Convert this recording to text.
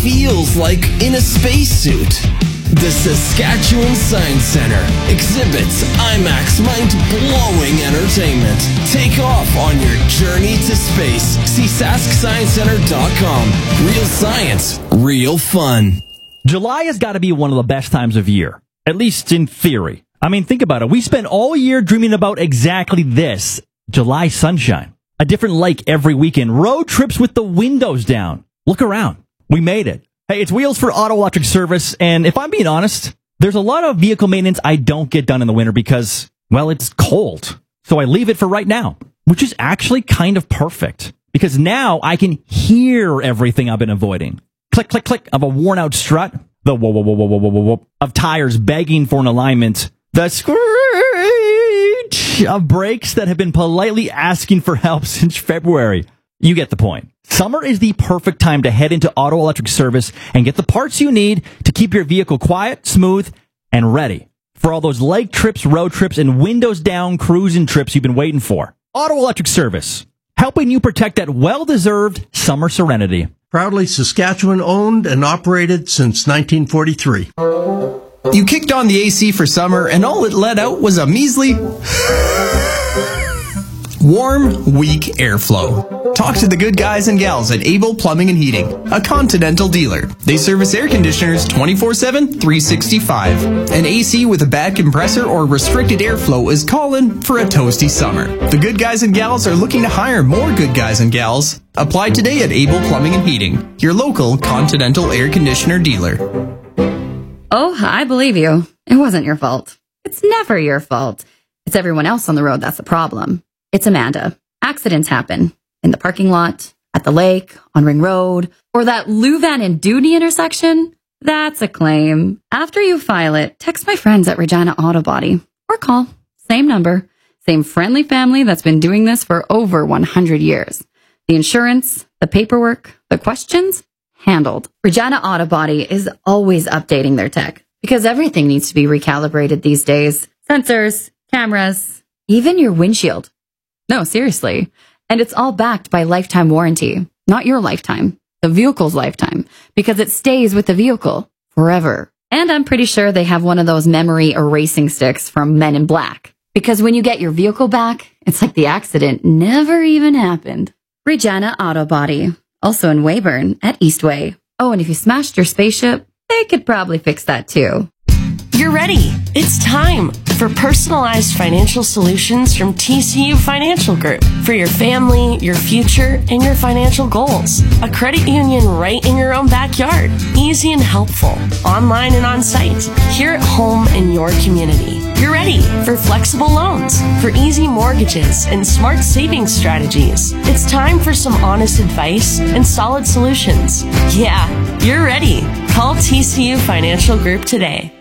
feels like in a spacesuit. The Saskatchewan Science Centre exhibits IMAX mind-blowing entertainment. Take off on your journey to space. See SaskScienceCenter.com. Real science, real fun. July has got to be one of the best times of year, at least in theory. I mean, think about it. We spend all year dreaming about exactly this, July sunshine. A different lake every weekend, road trips with the windows down. Look around. We made it. Hey, it's Wheels for Auto Electric Service, and if I'm being honest, there's a lot of vehicle maintenance I don't get done in the winter because, well, it's cold. So I leave it for right now, which is actually kind of perfect because now I can hear everything I've been avoiding. Click, click, click of a worn-out strut, the whoa, whoa, whoa, whoa, whoa, whoa, whoa, of tires begging for an alignment, the screech of brakes that have been politely asking for help since February. You get the point. Summer is the perfect time to head into Auto Electric Service and get the parts you need to keep your vehicle quiet, smooth, and ready for all those lake trips, road trips, and windows down cruising trips you've been waiting for. Auto Electric Service, helping you protect that well-deserved summer serenity. Proudly Saskatchewan owned and operated since 1943. You kicked on the AC for summer and all it let out was a measly warm, weak airflow. Talk to the good guys and gals at Able Plumbing and Heating, a Continental dealer. They service air conditioners 24/7, 365. An AC with a bad compressor or restricted airflow is calling for a toasty summer. The good guys and gals are looking to hire more good guys and gals. Apply today at Able Plumbing and Heating, your local Continental air conditioner dealer. Oh, I believe you. It wasn't your fault. It's never your fault. It's everyone else on the road that's the problem. It's Amanda. Accidents happen in the parking lot, at the lake, on Ring Road, or that Louvain and Dooney intersection. That's a claim. After you file it, text my friends at Regina Auto Body or call. Same number, same friendly family that's been doing this for over 100 years. The insurance, the paperwork, the questions, handled. Regina Auto Body is always updating their tech because everything needs to be recalibrated these days. Sensors, cameras, even your windshield. No, seriously. And it's all backed by lifetime warranty. Not your lifetime, the vehicle's lifetime, because it stays with the vehicle forever. And I'm pretty sure they have one of those memory erasing sticks from Men in Black. Because when you get your vehicle back, it's like the accident never even happened. Regina Auto Body, also in Weyburn at Eastway. Oh, and if you smashed your spaceship, they could probably fix that too. You're ready. It's time for personalized financial solutions from TCU Financial Group for your family, your future, and your financial goals. A credit union right in your own backyard. Easy and helpful. Online and on site. Here at home in your community. You're ready for flexible loans, for easy mortgages, and smart savings strategies. It's time for some honest advice and solid solutions. Yeah, you're ready. Call TCU Financial Group today.